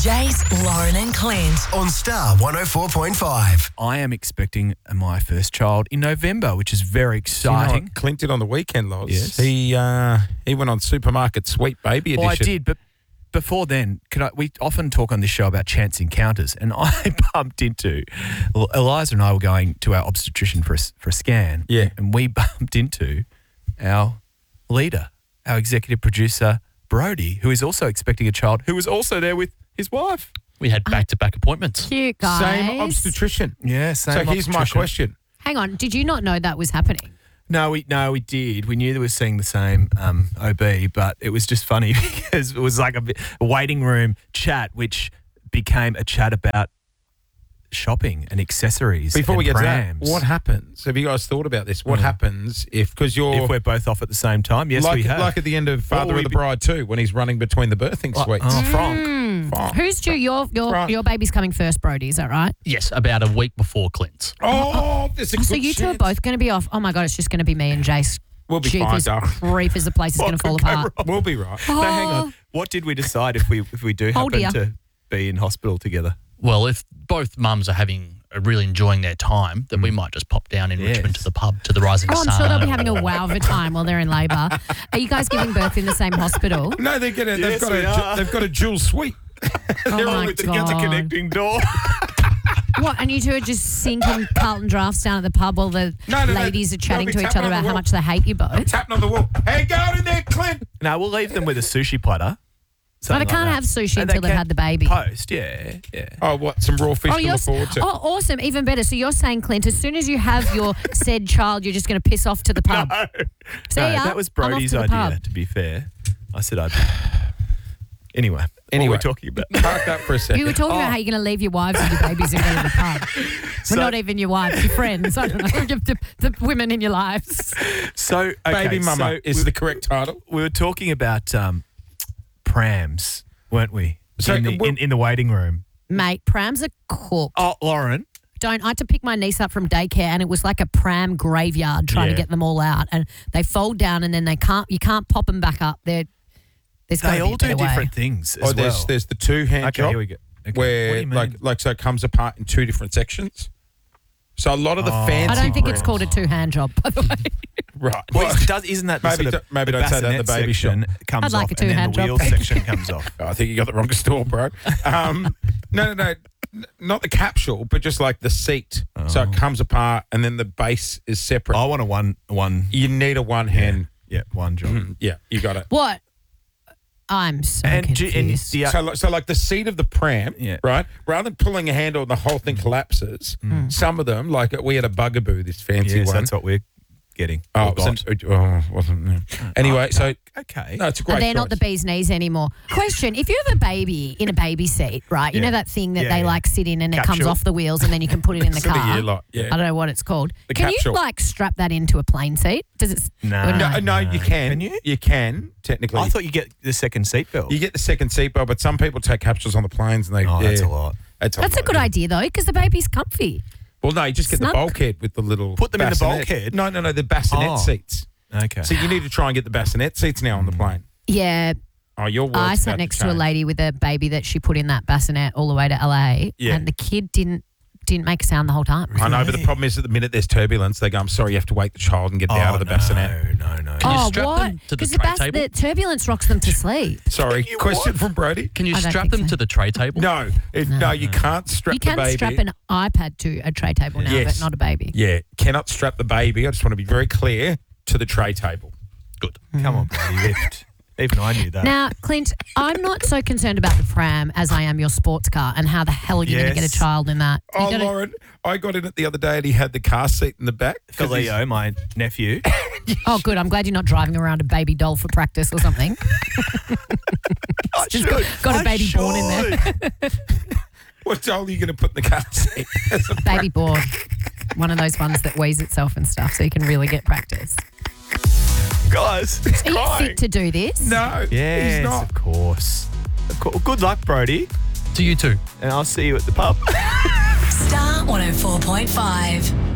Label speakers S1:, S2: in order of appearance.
S1: Jace, Lauren and Clint.
S2: On Star 104.5.
S3: I am expecting my first child in November, which is very exciting.
S4: You know what Clint did on the weekend, Loz?
S3: Yes.
S4: He went on Supermarket Sweet Baby Edition.
S3: Well, I did, but before then, we often talk on this show about chance encounters, and I bumped into Eliza and I were going to our obstetrician for a scan.
S4: Yeah.
S3: And we bumped into our leader, our executive producer, Brody, who is also expecting a child, who was also there with his wife.
S5: We had back-to-back appointments.
S6: Cute, guys.
S4: Same obstetrician.
S3: Yeah, same
S4: So here's my
S3: obstetrician.
S4: question.
S6: Hang on. Did you not know that was happening?
S3: No, we did. We knew they were seeing the same OB, but it was just funny because it was like a waiting room chat, which became a chat about shopping and accessories.
S4: Before we
S3: and
S4: get
S3: prams.
S4: to that, what happens? Have you guys thought about this? What happens because you're
S3: If we're both off at the same time? Yes,
S4: like,
S3: we have.
S4: like at the end of Father of the Bride too, when he's running between the birthing suites.
S3: Oh, Frank.
S4: Frank.
S6: Who's due? Your baby's coming first, Brody. Is that right?
S5: Yes, about a week before Clint's.
S4: Oh, there's a good
S6: So you two are
S4: chance.
S6: both going to be off. Oh my God, it's just going to be me and Jace.
S4: We'll be fine,
S6: Jeepers
S4: darling.
S6: creepers, the place is going to fall apart.
S4: We'll be right.
S3: No, hang on. What did we decide if we do
S6: Oh,
S3: happen
S6: dear.
S3: to be in hospital together?
S5: Well, if both mums are really enjoying their time, then we might just pop down in Richmond to the pub to the Rising
S6: Oh, I'm
S5: Sun.
S6: sure they'll be having a wow of a time while they're in labour. Are you guys giving birth in the same hospital?
S4: No, they've
S3: Yes, we are.
S4: got a dual suite.
S6: Oh my God.
S3: Connecting door.
S6: What? And you two are just sinking Carlton drafts down at the pub while the
S4: No,
S6: ladies are chatting
S4: they'll
S6: to
S4: be
S6: each
S4: tapping
S6: other
S4: on the
S6: about how
S4: wall.
S6: much they hate you both.
S4: Tapping on the wall. Hey, go out in there, Clint.
S3: No, we'll leave them with a sushi platter.
S6: But they can't have sushi
S3: And they
S6: until they've
S3: can
S6: had the baby.
S3: Post, yeah.
S4: Oh, what? Some raw fish
S6: Oh,
S4: to
S6: you're
S4: look forward to.
S6: oh, awesome. Even better. So you're saying, Clint, as soon as you have your said child, you're just going to piss off to the pub. See
S3: No,
S6: ya.
S3: that was
S6: I'm off
S3: Brody's
S6: to the
S3: idea,
S6: pub.
S3: to be fair. I said I'd... Anyway, what were we talking about?
S4: Park that for a second.
S6: You were talking about how you're going to leave your wives and your babies and go to the pub.
S3: So-
S6: Well, not even your wives, your friends. I don't know. The women in your lives.
S3: So, okay,
S4: Baby Mama
S3: so
S4: is the correct title.
S3: we were talking about prams, weren't we?
S4: So,
S3: in the waiting room.
S6: Mate, prams are cooked.
S3: Oh, Lauren.
S6: I had to pick my niece up from daycare and it was like a pram graveyard trying to
S3: Yeah.
S6: get them all out. And they fold down and then you can't pop them back up. There's gotta
S3: They
S6: be
S3: all
S6: a
S3: do
S6: better way.
S3: different things as
S4: There's
S3: well.
S4: there's the two-hand
S3: Okay,
S4: job
S3: here we go. Okay. What do
S4: where
S3: you mean?
S4: like so it comes apart in two different sections. So a lot of the fancy
S6: I don't think it's
S4: brands-
S6: called a two-hand job, by the way.
S4: right.
S3: Well, isn't that the
S4: Maybe
S3: sort of
S4: don't- maybe
S3: the
S4: don't say that in the
S3: bassinet
S4: baby
S3: section
S4: shop.
S3: comes
S6: I'd like
S3: off
S6: a two-hand
S3: and then the
S6: job.
S3: wheel section comes off.
S4: I think you got the wrong store, bro. No, not the capsule, but just like the seat. So it comes apart and then the base is separate.
S3: I want a one.
S4: You need a one-hand.
S3: Yeah, one job.
S4: Yeah, you got it.
S6: What? I'm so confused.
S4: So like the seat of the pram,
S3: Yeah.
S4: right? Rather than pulling a handle and the whole thing collapses, some of them, like we had a Bugaboo, this fancy
S3: Yes,
S4: one.
S3: that's what we're getting.
S4: Oh,
S3: Or
S4: it wasn't. Wasn't yeah. Anyway, so
S3: Okay.
S4: no, it's a great.
S6: And they're not the
S4: choice.
S6: bee's knees anymore. Question: if you have a baby in a baby seat, right? You
S3: Yeah.
S6: know that thing that
S3: Yeah,
S6: they
S3: yeah.
S6: like sit in and it comes
S3: Capsule.
S6: off the wheels and then you can put it in the
S4: Sort of,
S6: car.
S4: yeah, like, yeah.
S6: I don't know what it's called.
S4: The
S6: Can
S4: capsule.
S6: you like strap that into a plane seat? Does it?
S3: No.
S6: or
S4: No, you can.
S3: Can you?
S4: You can technically.
S3: I thought you get the second seatbelt.
S4: you get the second seatbelt, but some people take capsules on the planes and they.
S3: Oh, that's
S4: yeah.
S3: a lot.
S6: That's a
S4: lot,
S6: good
S4: yeah.
S6: idea though, because the baby's comfy.
S4: Well, no, you just get
S6: Snug.
S4: the bulkhead with the little.
S3: Put them in the
S4: bassinet.
S3: bulkhead?
S4: No, the bassinet
S3: Oh.
S4: seats.
S3: Okay.
S4: So you need to try and get the bassinet seats now on the plane.
S6: Yeah,
S4: Oh, your world's
S6: I sat
S4: about
S6: next to a
S4: change.
S6: lady with a baby that she put in that bassinet all the way to LA,
S4: Yeah.
S6: and the kid didn't make a sound the whole time.
S4: I know, but the problem is at the minute there's turbulence, they go, I'm sorry, you have to wake the child and get it out of the bassinet.
S3: No.
S5: Can you
S6: Oh,
S5: strap
S6: what?
S5: them to the
S6: Because
S5: tray table?
S6: the turbulence rocks them to sleep.
S4: Sorry, question from Brody.
S5: Can you
S6: I don't
S5: strap
S6: think
S5: them
S6: so.
S5: to the tray table?
S4: No, you can't strap
S6: You
S4: the
S6: can
S4: baby.
S6: strap an iPad to a tray table now,
S4: Yes.
S6: but not a baby.
S4: Yeah, cannot strap the baby. I just want to be very clear to the tray table.
S5: Good.
S3: Come on, buddy. Lift. Even I knew that.
S6: Now, Clint, I'm not so concerned about the pram as I am your sports car and how the hell you're going to get a
S3: Yes.
S6: child in that. You
S4: Oh,
S6: gotta-
S4: Lauren, I got in it the other day and he had the car seat in the back.
S3: For Leo, my nephew.
S6: Oh, good. I'm glad you're not driving around a baby doll for practice or something. Just got a baby born in there.
S4: What doll are you going to put in the car seat?
S6: Baby born. One of those ones that weighs itself and stuff so you can really get practice.
S3: Guys, it's
S6: Are you
S3: crying.
S6: fit to do this?
S4: No,
S3: Yes,
S4: he's not.
S3: of course. Good luck, Brody.
S5: To you too.
S3: And I'll see you at the pub.
S1: Star 104.5.